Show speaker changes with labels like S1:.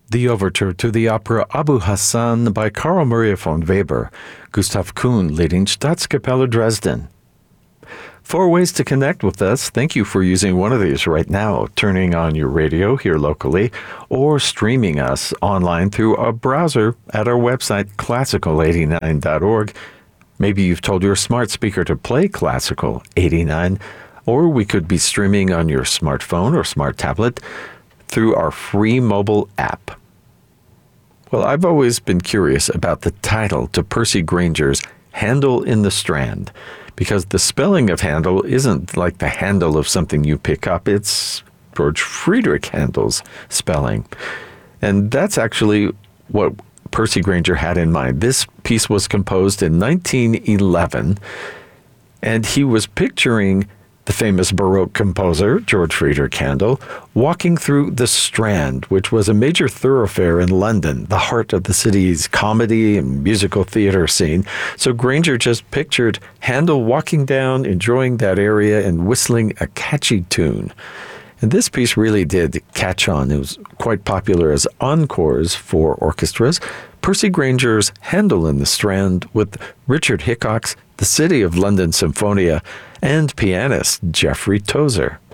S1: The overture to the opera Abu Hassan by Karl Maria von Weber, Gustav Kuhn leading Staatskapelle Dresden. 4 ways to connect with us. Thank you for using one of these right now, turning on your radio here locally, or streaming us online through a browser at our website, classical89.org. Maybe you've told your smart speaker to play Classical 89, or we could be streaming on your smartphone or smart tablet through our free mobile app. Well, I've always been curious about the title to Percy Grainger's Handel in the Strand, because the spelling of Handel isn't like the handle of something you pick up. It's George Friedrich Handel's spelling. And that's actually what Percy Grainger had in mind. This piece was composed in 1911, and he was picturing the famous Baroque composer, George Friedrich Handel, walking through the Strand, which was a major thoroughfare in London, the heart of the city's comedy and musical theater scene. So Grainger just pictured Handel walking down, enjoying that area, and whistling a catchy tune. And this piece really did catch on. It was quite popular as encores for orchestras. Percy Grainger's Handel in the Strand with Richard Hickok's The City of London Symphonia and pianist Geoffrey Tozer.